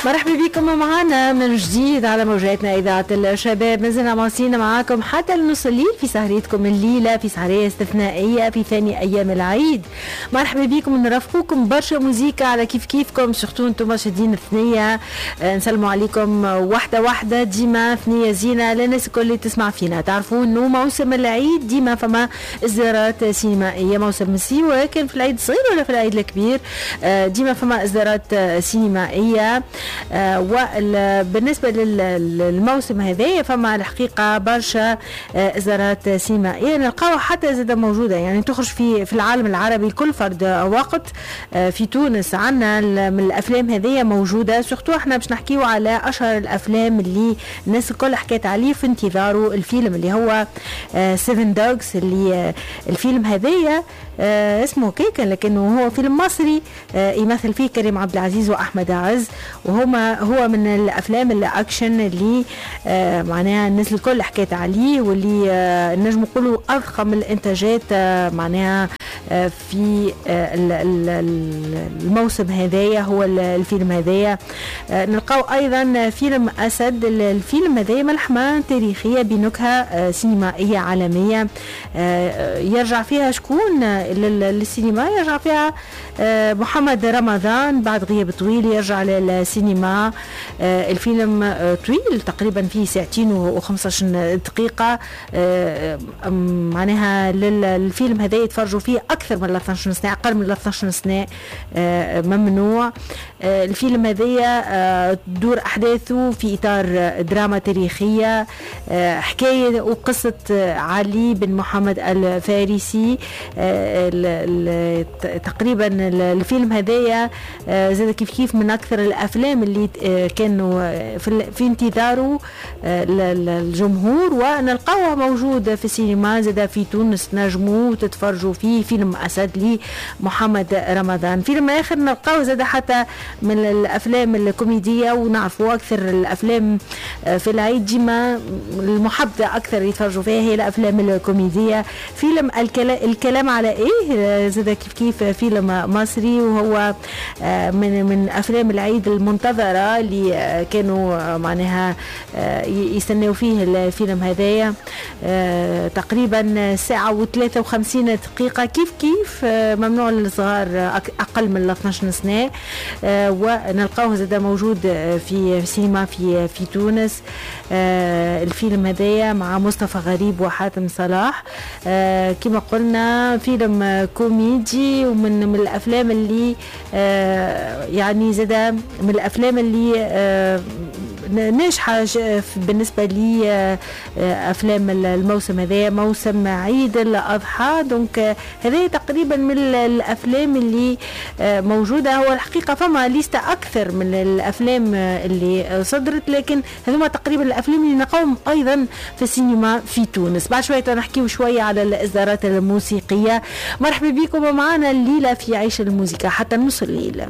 مرحبا بكم معنا من جديد على موجاتنا إذاعة الشباب. مازلنا مواصلين معاكم حتى النص الليل في سهريتكم الليلة في سهرية استثنائية في ثاني أيام العيد. مرحبا بكم ونرافقوكم برشا موزيكا على كيفكم سورتو انتم شادين الثنية. نسلموا عليكم واحدة ديما ثنية زينة للناس الكل اللي تسمع فينا. تعرفون انه موسم العيد ديما فما إصدارات سينمائية، موسم السيوة كان في العيد الصغير ولا في العيد الكبير ديما فما إصدارات سينمائية. وبالنسبة للموسم هذا فما الحقيقة برشا إصدارات سينمائية نلقاوها حتى زادة موجودة، يعني تخرج في العالم العربي كل فرد وقت. في تونس عنا من الأفلام هذه موجودة، سورتو احنا باش نحكيو على أشهر الأفلام اللي الناس الكل حكيت عليه في انتظاره. الفيلم اللي هو سيفن دوغز، اللي الفيلم هذا اسمه كيكا لكنه هو فيلم مصري يمثل فيه كريم عبد العزيز وأحمد عز، هو من الأفلام الأكشن اللي معناها الناس الكل حكيت عليه، واللي نجم نقولوا أضخم الإنتاجات معناها في الموسم هذايا هو الفيلم هذايا. نلقاو أيضا فيلم أسد. الفيلم هذايا ملحمة تاريخية بنكهة سينمائية عالمية، يرجع فيها شكون للسينما؟ يرجع فيها محمد رمضان بعد غياب طويل يرجع للسينما. الفيلم طويل تقريبا فيه 2 و15 دقيقة، معناها الفيلم هذا يتفرجوا فيه أكثر من 12 سنة، أقل من 12 سنة ممنوع. الفيلم هذا دور أحداثه في إطار دراما تاريخية، حكاية وقصة علي بن محمد الفارسي. تقريبا الفيلم هذا زاد كيف من أكثر الأفلام اللي كانوا في انتظاره الجمهور، ونلقاوه موجود في السينما زاد في تونس نجموا تتفرجوا فيه. فيلم أسد لمحمد رمضان. فيلم آخر نلقاوه زاد حتى من الأفلام الكوميدية، ونعرفوا أكثر الأفلام في العيد ديما المحبة أكثر يتفرجوا فيها هي الأفلام الكوميدية. فيلم الكلام على إيه زاد كيف فيلم مصري، وهو من أفلام العيد المنتظرة اللي كانوا معناها يستنوا فيه الفيلم هذايا. تقريبا ساعة و53 دقيقة، كيف ممنوع للصغار أقل من 12 سنة. ونلقاوه زاد موجود في سينما في تونس. الفيلم هذايا مع مصطفى غريب وحاتم صلاح. كما قلنا فيلم كوميدي، ومن الأفلام اللي يعني زاد من الأفلام اللي ناجحة بالنسبة لي. أفلام الموسم هذا موسم عيد الأضحى، دونك هذا تقريبا من الأفلام اللي موجودة. هو الحقيقة فما ليستة أكثر من الأفلام اللي صدرت، لكن هذوما تقريبا الأفلام اللي نقوم أيضا في السينما في تونس. بعد شوية نحكي شوية على الإصدارات الموسيقية. مرحبا بكم معنا الليلة في عيش الموسيقى حتى نص الليل.